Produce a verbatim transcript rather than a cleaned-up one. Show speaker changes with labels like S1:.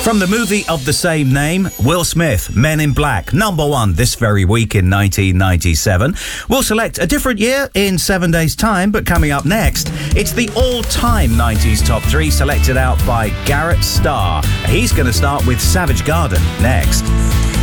S1: From the movie of the same name, Will Smith, Men in Black, number one this very week in nineteen ninety-seven. We'll select a different year in seven days' time, but coming up next, it's the all-time nineties top three selected out by Garrett Starr. He's going to start with Savage Garden next.